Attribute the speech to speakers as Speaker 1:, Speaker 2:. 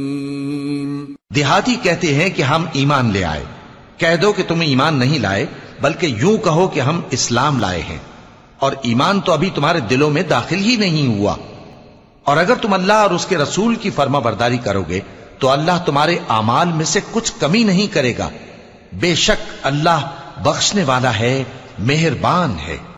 Speaker 1: देहाती कहते हैं कि हम ईमान ले आए। कह दो कि तुम ईमान नहीं लाए, बल्कि यूं कहो कि हम इस्लाम लाए हैं, और ईमान तो अभी तुम्हारे दिलों में दाखिल ही नहीं हुआ। और अगर तुम अल्लाह और उसके रसूल की फर्माबरदारी करोगे तो अल्लाह तुम्हारे आमाल में से कुछ कमी नहीं करेगा। बेशक अल्लाह बख्शने वाला है, मेहरबान है।